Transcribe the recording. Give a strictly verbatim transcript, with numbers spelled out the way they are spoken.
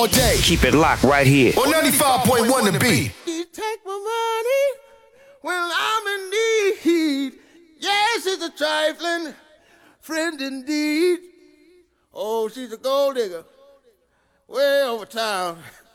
day. Keep it locked right here. On ninety-five point one The Beat. She take my money when I'm in need. Yes, she's a trifling friend indeed. Oh, she's a gold digger way over town.